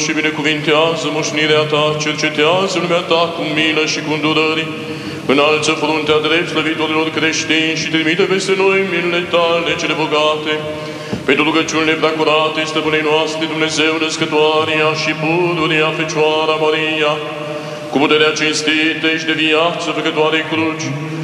și binecuvintează moșnirea ta, cercetează lumea ta cu milă și cu îndurări, înalță fruntea drept slăvitorilor creștini și trimite peste noi milele tale cele bogate, pentru rugăciunile preacurate stăpânei noastre, Dumnezeu născătoarea și pururea Fecioara Maria, cu puterea cinstită și de viață făcătoarei cruci,